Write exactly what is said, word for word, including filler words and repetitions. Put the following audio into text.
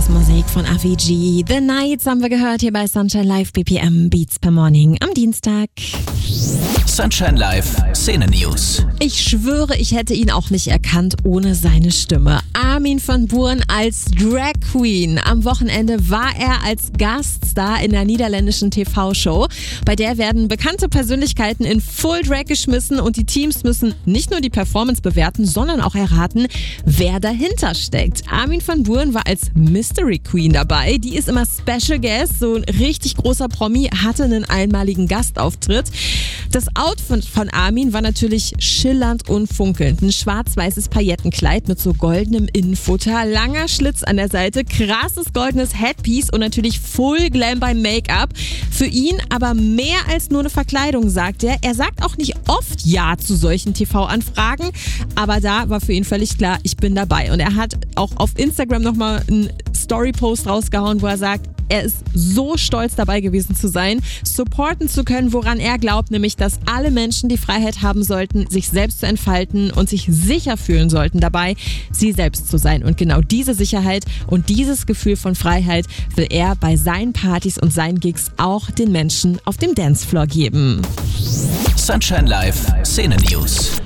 Musik von Avicii. The Nights haben wir gehört hier bei Sunshine Live B P M Beats per Morning am Dienstag. Sunshine Live Szene News. Ich schwöre, ich hätte ihn auch nicht erkannt ohne seine Stimme. Armin van Buuren als Drag Queen. Am Wochenende war er als Gaststar in der niederländischen T V-Show. Bei der werden bekannte Persönlichkeiten in Full Drag geschmissen und die Teams müssen nicht nur die Performance bewerten, sondern auch erraten, wer dahinter steckt. Armin van Buuren war als Mystery Queen dabei. Die ist immer Special Guest, so ein richtig großer Promi, hatte einen einmaligen Gastauftritt. Das Outfit von Armin war natürlich schillernd und funkelnd. Ein schwarz-weißes Paillettenkleid mit so goldenem Innenfutter, langer Schlitz an der Seite, krasses goldenes Headpiece und natürlich Full Glam beim Make-up. Für ihn aber mehr als nur eine Verkleidung, sagt er. Er sagt auch nicht oft Ja zu solchen T V-Anfragen, aber da war für ihn völlig klar, ich bin dabei. Und er hat auch auf Instagram nochmal einen Story-Post rausgehauen, wo er sagt, er ist so stolz dabei gewesen zu sein, supporten zu können, woran er glaubt, nämlich, dass alle Menschen die Freiheit haben sollten, sich selbst zu entfalten und sich sicher fühlen sollten dabei, sie selbst zu sein. Und genau diese Sicherheit und dieses Gefühl von Freiheit will er bei seinen Partys und seinen Gigs auch den Menschen auf dem Dancefloor geben. Sunshine Live Szene News.